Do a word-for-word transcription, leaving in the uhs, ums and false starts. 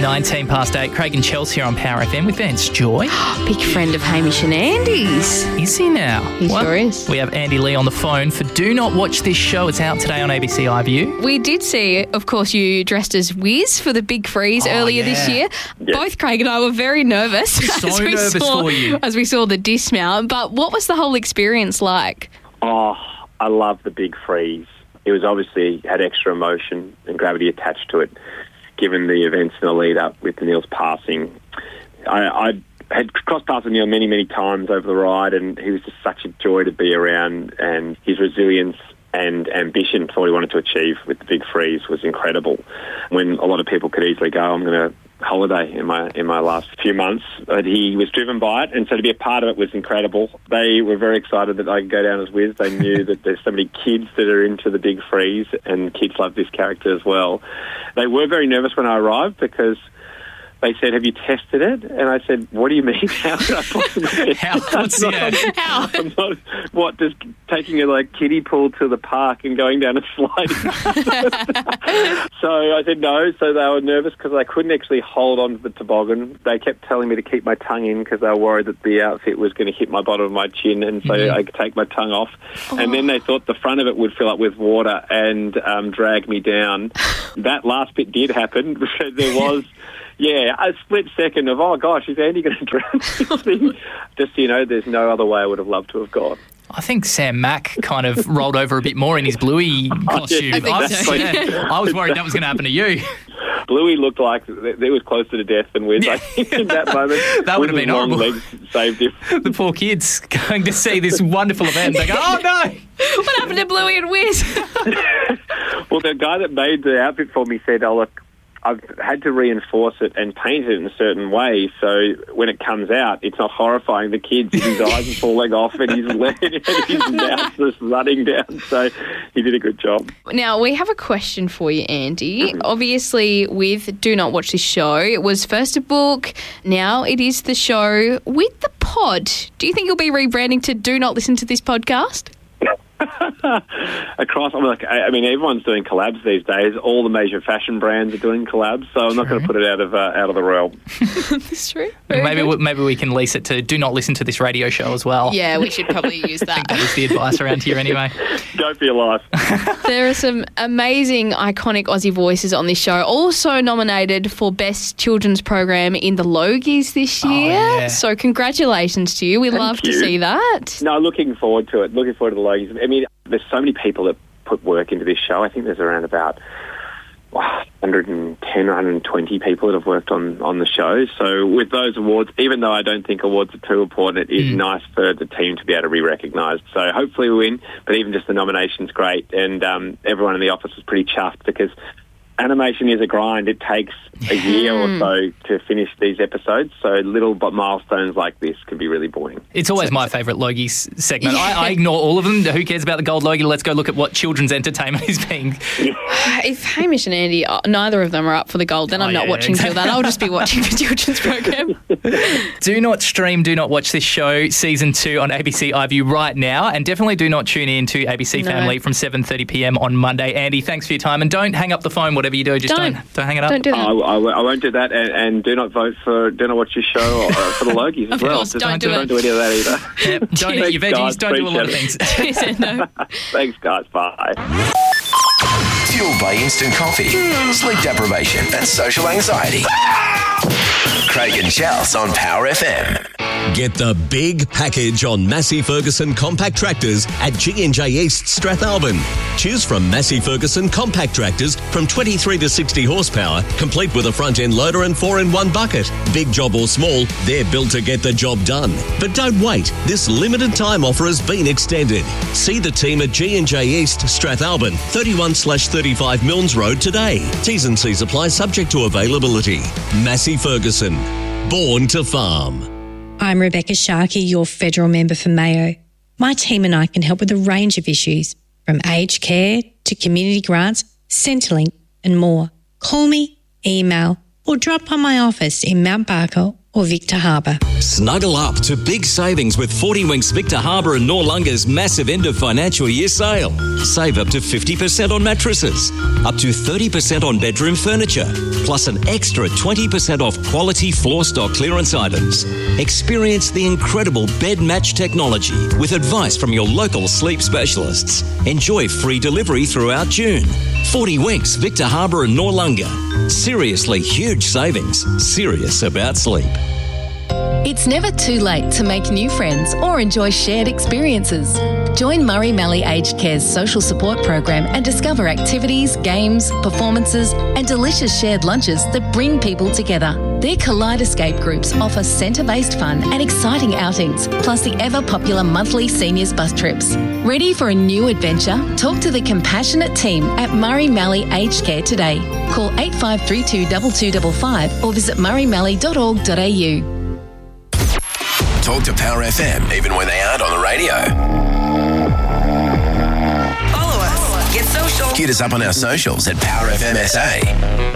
nineteen past eight. Craig and Chelsea here on Power F M with Vance Joy. Big friend of Hamish and Andy's. Is he now? He Well, sure is. We have Andy Lee on the phone for Do Not Watch This Show. It's out today on A B C iView. We did see, of course, you dressed as Wiz for the Big Freeze Oh, earlier yeah. this year. Yes. Both Craig and I were very nervous. So as we nervous saw, for you. As we saw the dismount. But what was the whole experience like? Oh, I love the Big Freeze. It was obviously had extra emotion and gravity attached to it, given the events in the lead up with Neil's passing. I, I had crossed paths with Neil many, many times over the ride, and he was just such a joy to be around, and his resilience and ambition for what he wanted to achieve with the Big Freeze was incredible. When a lot of people could easily go, I'm going to holiday in my in my last few months, but he was driven by it, and so to be a part of it was incredible. They were very excited that I could go down as Wiz. They knew that there's so many kids that are into the Big Freeze, and kids love this character as well. They were very nervous when I arrived because they said, "Have you tested it?" And I said, "What do you mean? How could I possibly?" How? What's I'm yeah. not- How? I'm not, what, just taking a like kiddie pool to the park and going down a slide? So I said no. So they were nervous because I couldn't actually hold on to the toboggan. They kept telling me to keep my tongue in because they were worried that the outfit was going to hit my bottom of my chin, and so Mhm. I could take my tongue off. And then they thought the front of it would fill up with water and um, drag me down. That last bit did happen. There was. Yeah, a split second of, oh gosh, is Andy going to drown this thing? Just so you know, there's no other way I would have loved to have gone. I think Sam Mack kind of rolled over a bit more in his Bluey costume. I think I, so. yeah, I was worried that was going to happen to you. Bluey looked like it was closer to death than Wiz, I think, in that moment. That would have Wiz's been long horrible. legs saved him. The poor kids going to see this wonderful event. They go, oh no! What happened to Bluey and Wiz? Well, the guy that made the outfit for me said, oh, look, I've had to reinforce it and paint it in a certain way so when it comes out, it's not horrifying the kids. His eyes are falling off and his, leg, and his mouth is running down. So he did a good job. Now, we have a question for you, Andy. Obviously, with Do Not Watch This Show, it was first a book, now it is the show with the pod. Do you think you'll be rebranding to Do Not Listen to This Podcast? Across, I mean, like, I I mean, everyone's doing collabs these days. All the major fashion brands are doing collabs, so I'm not going to put it out of uh, out of the realm. That's true. Very Maybe good. we, maybe we can lease it to Do Not Listen to This Radio Show as well. Yeah, we should probably use That that. was the advice around here anyway. Go for your life. There are some amazing, iconic Aussie voices on this show. Also nominated for Best Children's Program in the Logies this Oh, year. yeah. So congratulations to you. We love to you. see that. No, looking forward to it. Looking forward to the Logies. I mean, there's so many people that put work into this show. I think there's around about wow, one hundred ten or one hundred twenty people that have worked on, on the show. So with those awards, even though I don't think awards are too important, it is Mm. nice for the team to be able to be recognised. So hopefully we win, but even just the nomination's great. And um, everyone in the office was pretty chuffed because animation is a grind. It takes a year or so to finish these episodes. So little but milestones like this can be really boring. It's always my favourite Logie s- segment. I, I ignore all of them. Who cares about the gold Logie? Let's go look at what children's entertainment is being. If Hamish and Andy, uh, neither of them are up for the gold, then Oh, I'm not yeah, watching exactly. till that. I'll just be watching the children's program. Do not stream, do not watch this show, season two on A B C iView right now. And definitely do not tune in to A B C No. Family from seven thirty p.m. on Monday. Andy, thanks for your time. And don't hang up the phone, whatever you do. Just don't, Don't. don't, hang it up. Don't do that. I, I, I won't do that, and, and do not vote for, do not watch your show or, uh, for the Logies as Of well. course, Just don't do don't it. do any of that either. Yep, don't eat your Thanks, veggies, guys. don't do a lot of Appreciate things. no. Thanks, guys. Bye. Fueled by instant coffee, sleep deprivation, and social anxiety. Craig and Chels on Power F M. Get the big package on Massey Ferguson compact tractors at G and J East Strathalbyn. Choose from Massey Ferguson compact tractors from twenty-three to sixty horsepower, complete with a front-end loader and four-in-one bucket. Big job or small, they're built to get the job done. But don't wait. This limited time offer has been extended. See the team at G and J East Strathalbyn, thirty-one slash thirty-five Milnes Road today. T's and C's apply subject to availability. Massey Ferguson. Born to farm. I'm Rebecca Sharkey, your federal member for Mayo. My team and I can help with a range of issues, from aged care to community grants, Centrelink and more. Call me, email or drop by my office in Mount Barker or Victor Harbour. Snuggle up to big savings with forty Winks Victor Harbour and Noarlunga's massive end of financial year sale. Save up to fifty percent on mattresses, up to thirty percent on bedroom furniture, plus an extra twenty percent off quality floor stock clearance items. Experience the incredible bed match technology with advice from your local sleep specialists. Enjoy free delivery throughout June. forty Winks Victor Harbour and Noarlunga. Seriously huge savings. Serious about sleep. It's never too late to make new friends or enjoy shared experiences. Join Murray Mallee Aged Care's social support program and discover activities, games, performances and delicious shared lunches that bring people together. Their Kaleidoscape groups offer centre-based fun and exciting outings, plus the ever-popular monthly seniors bus trips. Ready for a new adventure? Talk to the compassionate team at Murray Mallee Aged Care today. Call eight five three two two two five five or visit murray mallee dot org dot a u. Talk to Power F M even when they aren't on the radio. Follow us. Get social. Hit us up on our socials at Power F M S A.